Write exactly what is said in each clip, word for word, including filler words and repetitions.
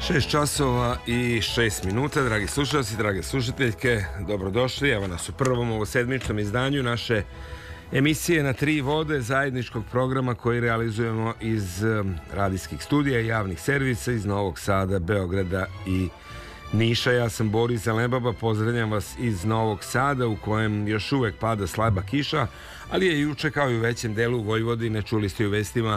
Šest časova i šest minuta, dragi slušalci, drage slušateljke, dobrodošli. Evo nas u prvom ovosedmičnom izdanju naše emisije Na tri vode, zajedničkog programa koji realizujemo iz radijskih studija i javnih servisa iz Novog Sada, Beograda i Niša. Ja sam Boris Zelebaba, pozdravljam vas iz Novog Sada u kojem još uvek pada slaba kiša, ali je juče kao i u većem delu Vojvodine, čuli ste u vestima,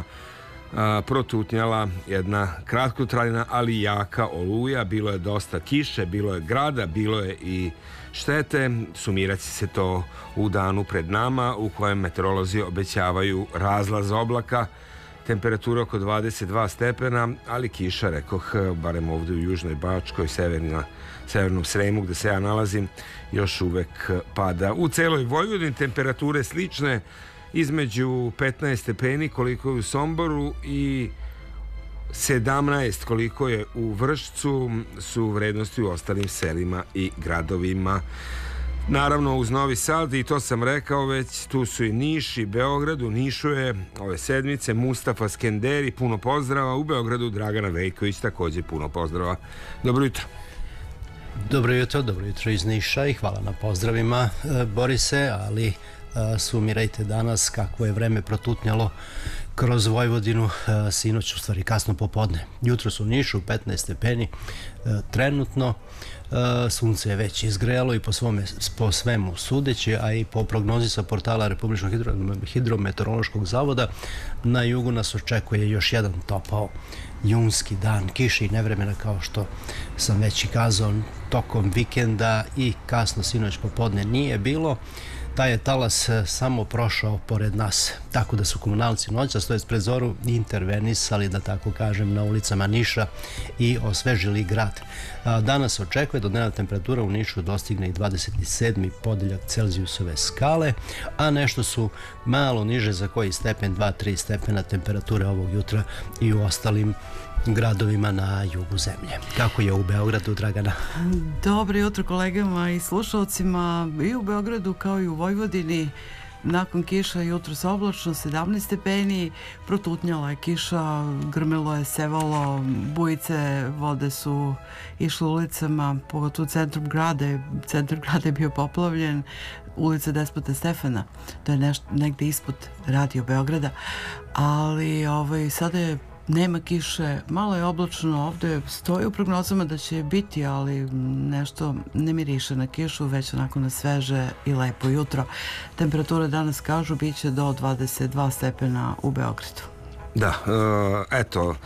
protutnjala jedna kratkotrajna ali jaka oluja. Bilo je dosta kiše, bilo je grada, bilo je i štete. Sumirat će se to u danu pred nama u kojem meteorolozi obećavaju razlaz oblaka, temperatura oko dvadeset dva stepena, ali kiša, rekoh, barem ovdje u Južnoj Bačkoj, severna, severnom Sremu gde se ja nalazim, još uvek pada. U celoj Vojvodini temperature slične, između petnaest stepeni koliko je u Somboru i sedamnaest koliko je u Vršcu su vrednosti u ostalim selima i gradovima. Naravno uz Novi Sad, i to sam rekao već, tu su i Niš i Beograd. U Nišu je ove sedmice Mustafa Skenderi, puno pozdrava. U Beogradu Dragana Vejković, također puno pozdrava. Dobro jutro. Dobro jutro, dobro jutro iz Niša i hvala na pozdravima, Borise, ali sumirajte danas kakvo je vreme protutnjalo kroz Vojvodinu sinoć, u stvari kasno popodne. Jutro su u Nišu petnaest stepeni trenutno, sunce je već izgrelo i po, svome, po svemu sudeći, a i po prognozi sa portala Republičkog hidro, hidrometeorološkog zavoda na jugu nas očekuje još jedan topao junski dan kiše i nevremena, kao što sam već i kazao, tokom vikenda i kasno sinoć popodne nije bilo. Taj je talas samo prošao pored nas, tako da su komunalci noćas, to je pred zoru, intervenisali, da tako kažem, na ulicama Niša i osvežili grad. Danas očekuje da dnevna temperatura u Nišu dostigne i dvadeset sedmi podeljak Celzijusove skale, a nešto su malo niže za koji stepen, dva do tri stepena temperature ovog jutra i u ostalim gradovima na jugu zemlje. Kako je u Beogradu, Dragana? Dobro jutro kolegama i slušalcima. I u Beogradu kao i u Vojvodini nakon kiša jutro se oblačno, sedamnaest stepeni, protutnjala je kiša, grmelo je, sevalo, bujice vode su išle ulicama, pogotovo u centru grada. Centar grada je bio poplavljen, ulica Despota Stefana, to je nešto negde ispod radio Beograda, ali ovaj, sada je nema kiše, malo je oblačno, ovdje stoji u prognozama da će biti, ali nešto ne miriše na kišu, već onako na sveže i lepo jutro. Temperature danas kažu bit će do dvadeset dva stepena u Beogradu. Da, eto,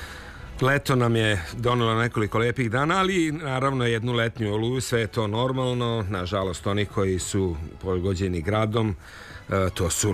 leto nam je donelo nekoliko lepih dana, ali naravno jednu letnju oluju, sve je to normalno. Nažalost, oni koji su pogođeni gradom, to su